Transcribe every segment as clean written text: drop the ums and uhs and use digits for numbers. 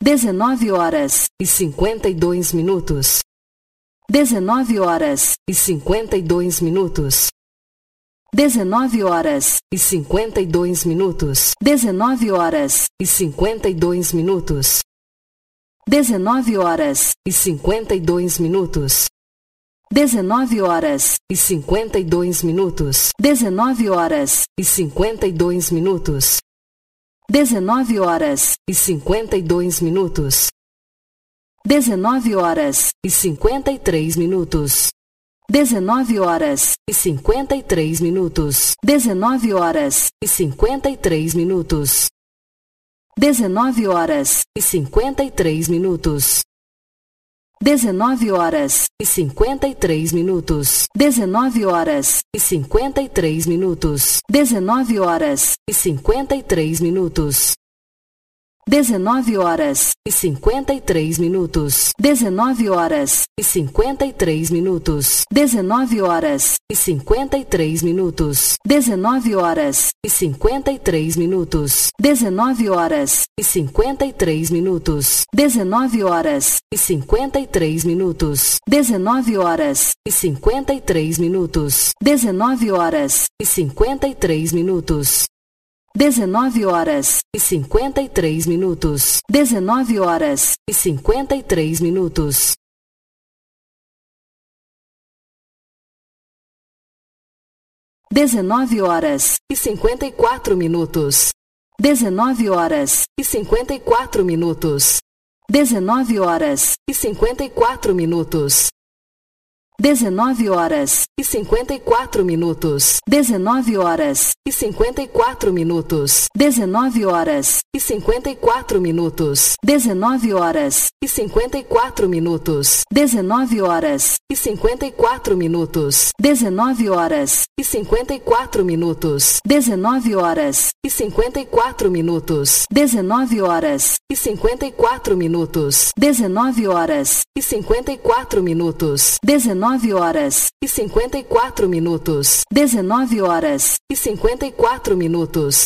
19 horas e 52 minutos. 19 horas E 52 minutos. 19 horas E 52 minutos. 19 horas E 52 minutos. 19 horas E 52 minutos. 19 horas E 52 minutos. 19 horas E 52 minutos. 19 horas E 52 minutos. 19 horas E 53 minutos. 19 horas E 53 minutos. 19 horas E 53 minutos. 19 horas E 53 minutos. 19 horas E 53 minutos. 19 horas E 53 minutos. 19 horas E 53 minutos. 19 horas E 53 minutos. 19 horas E 53 minutos. 19 horas E 53 minutos. 19 horas E 53 minutos. 19 horas E 53 minutos. 19 horas E 53 minutos. 19 horas E 53 minutos. 19 horas E 53 minutos. 19 horas E 53 minutos. 19 horas E 53 minutos. 19 horas E 54 minutos. 19 horas E 54 minutos. 19 horas E 54 minutos. 19 horas E 54 minutos. 19 horas E 54 minutos. 19 horas E 54 minutos. 19 horas E 54 minutos. 19 horas E 54 minutos. 19 horas E 54 minutos. 19 horas E 54 minutos. 19 horas E 54 minutos. 19 horas E 54 minutos. 19 horas E 54 minutos. 19 horas E 54 minutos.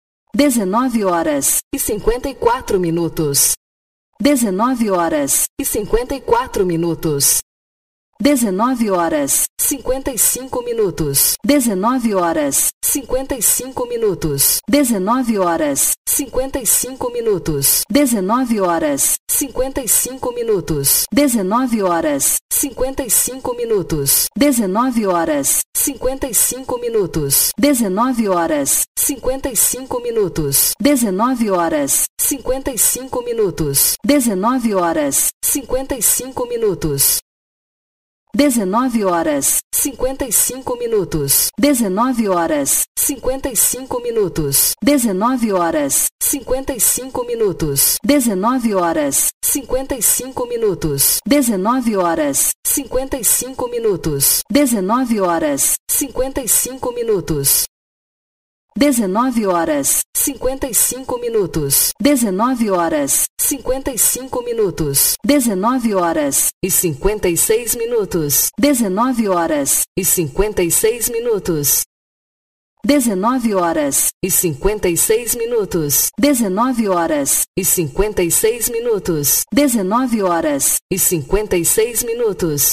19 horas E 54 minutos. 19 horas E 54 minutos. 19 horas 55 minutos. 19 horas 55 minutos. 19 horas 55 minutos. 19 horas 55 minutos. 19 horas 55 minutos. 19 horas 55 minutos. 19 horas 55 minutos. 19 horas 55 minutos. 19 horas 55 minutos. 19 horas 55 minutos. 19 horas 55 minutos. 19 horas 55 minutos. 19 horas 55 minutos. 19 horas 55 minutos. 19 horas 55 minutos. 19 horas 55 minutos. 19 horas 55 minutos. 19 horas E 56 minutos. 19 horas E 56 minutos. 19 horas E 56 minutos. 19 horas E 56 minutos. 19 horas E 56 minutos.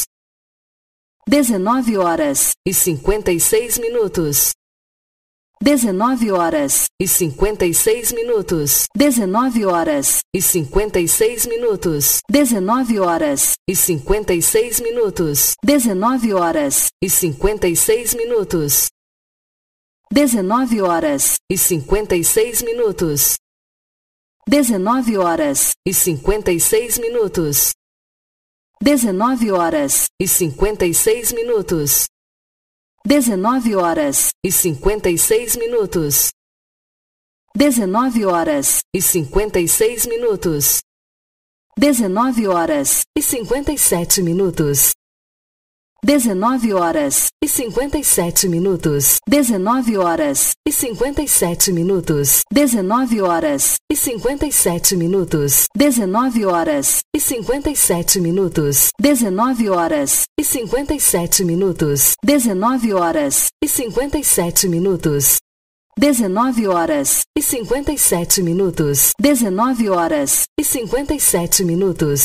19 horas E 56 minutos. 19 horas E 56 minutos. 19 horas E 56 minutos. 19 horas E 56 minutos. 19 horas E 56 minutos. 19 horas E 56 minutos. 19 horas E 56 minutos. 19 horas E 56 minutos. 19 horas E 56 minutos. 19 horas E 56 minutos. 19 horas E 57 minutos. 19 horas E 57 minutos. 19 horas E 57 minutos. 19 horas E 57 minutos. 19 horas E 57 minutos. 19 horas E 57 minutos. 19 horas E 57 minutos. 19 horas e 57 minutos. 19 horas e 57 minutos.